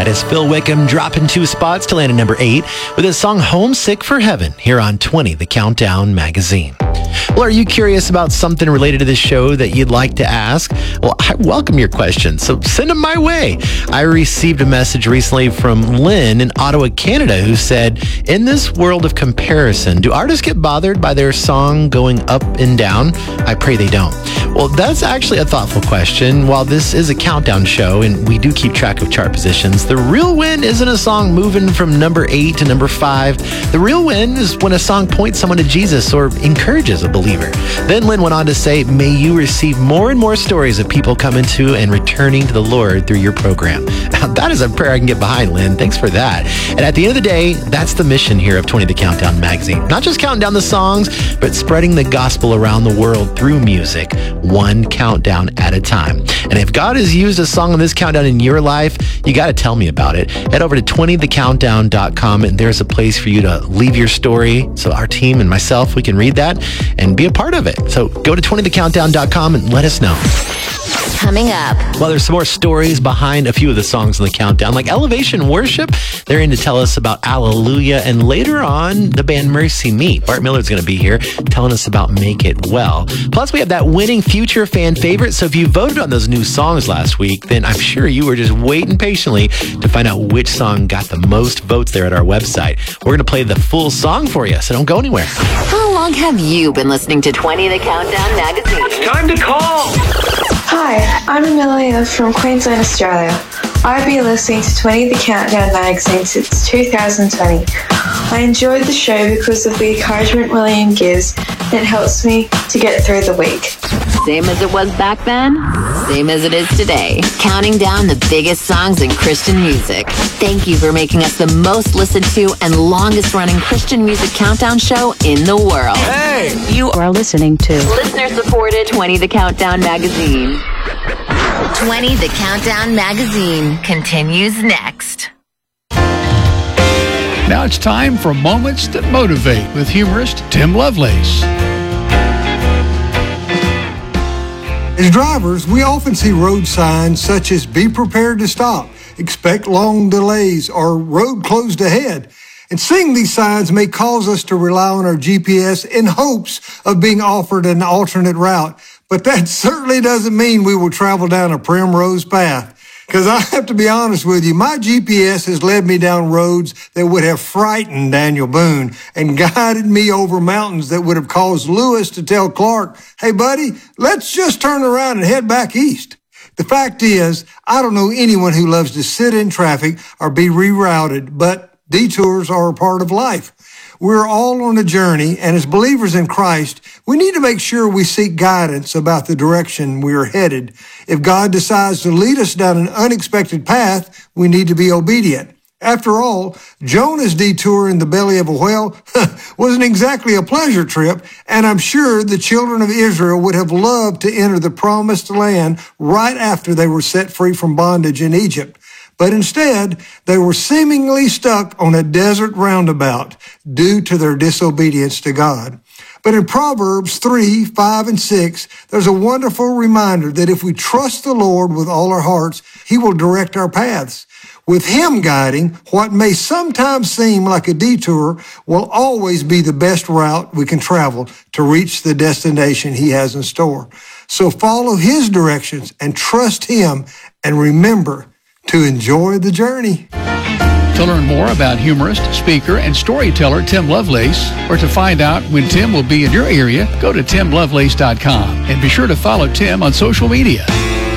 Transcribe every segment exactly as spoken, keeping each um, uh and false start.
That is Phil Wickham dropping two spots to land at number eight with his song Homesick for Heaven here on twenty, The Countdown Magazine. Well, are you curious about something related to this show that you'd like to ask? Well, I welcome your questions, so send them my way. I received a message recently from Lynn in Ottawa, Canada, who said, in this world of comparison, do artists get bothered by their song going up and down? I pray they don't. Well, that's actually a thoughtful question. While this is a countdown show and we do keep track of chart positions, the real win isn't a song moving from number eight to number five. The real win is when a song points someone to Jesus or encourages a believer. Then Lynn went on to say, may you receive more and more stories of people coming to and returning to the Lord through your program. Now, that is a prayer I can get behind, Lynn. Thanks for that. And at the end of the day, that's the mission here of twenty The Countdown Magazine. Not just counting down the songs, but spreading the gospel around the world through music, one countdown at a time. And if God has used a song on this countdown in your life, you got to tell me about it. Head over to twenty the countdown dot com and there's a place for you to leave your story so our team and myself, we can read that and be a part of it. So go to twenty the countdown dot com and let us know. Coming up. Well, there's some more stories behind a few of the songs in the countdown, like Elevation Worship. They're in to tell us about Alleluia. And later on, the band Mercy Meet. Bart Miller's going to be here telling us about Make It Well. Plus, we have that winning future fan favorite. So if you voted on those new songs last week, then I'm sure you were just waiting patiently to find out which song got the most votes there at our website. We're going to play the full song for you, so don't go anywhere. How long have you been listening to twenty The Countdown Magazine? It's time to call! Hi, I'm Amelia from Queensland, Australia. I've been listening to twenty The Countdown Magazine since two thousand twenty. I enjoyed the show because of the encouragement William gives that helps me to get through the week. Same as it was back then, same as it is today. Counting down the biggest songs in Christian music. Thank you for making us the most listened to and longest running Christian music countdown show in the world. Hey! You are listening to listener supported twenty The Countdown Magazine. twenty The Countdown Magazine continues next. Now it's time for Moments That Motivate with humorist Tim Lovelace. As drivers, we often see road signs such as be prepared to stop, expect long delays, or road closed ahead. And seeing these signs may cause us to rely on our G P S in hopes of being offered an alternate route. But that certainly doesn't mean we will travel down a primrose path. Because I have to be honest with you, my G P S has led me down roads that would have frightened Daniel Boone and guided me over mountains that would have caused Lewis to tell Clark, hey buddy, let's just turn around and head back east. The fact is, I don't know anyone who loves to sit in traffic or be rerouted, but detours are a part of life. We're all on a journey, and as believers in Christ, we need to make sure we seek guidance about the direction we are headed. If God decides to lead us down an unexpected path, we need to be obedient. After all, Jonah's detour in the belly of a whale wasn't exactly a pleasure trip, and I'm sure the children of Israel would have loved to enter the promised land right after they were set free from bondage in Egypt. But instead, they were seemingly stuck on a desert roundabout due to their disobedience to God. But in Proverbs three, five, and six, there's a wonderful reminder that if we trust the Lord with all our hearts, He will direct our paths. With Him guiding, what may sometimes seem like a detour will always be the best route we can travel to reach the destination He has in store. So follow His directions and trust Him, and remember to enjoy the journey. To learn more about humorist, speaker, and storyteller Tim Lovelace, or to find out when Tim will be in your area, go to tim lovelace dot com and be sure to follow Tim on social media.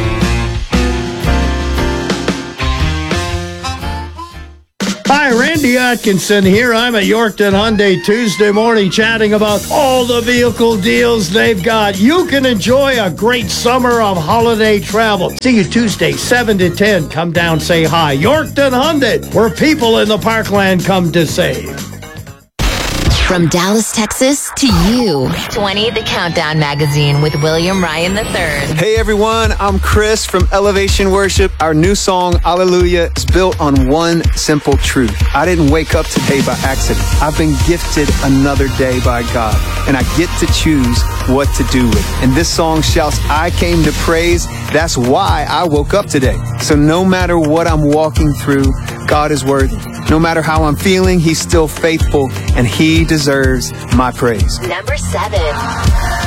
Hi, Randy Atkinson here. I'm at Yorkton Hyundai Tuesday morning chatting about all the vehicle deals they've got. You can enjoy a great summer of holiday travel. See you Tuesday, seven to ten. Come down, say hi. Yorkton Hyundai, where people in the Parkland come to save. From Dallas, Texas to you. twenty The Countdown Magazine with William Ryan the third. Hey everyone, I'm Chris from Elevation Worship. Our new song, Hallelujah, is built on one simple truth. I didn't wake up today by accident. I've been gifted another day by God, and I get to choose what to do with it. And this song shouts, I came to praise. That's why I woke up today. So no matter what I'm walking through, God is worthy. No matter how I'm feeling, He's still faithful, and He deserves my praise. Number seven.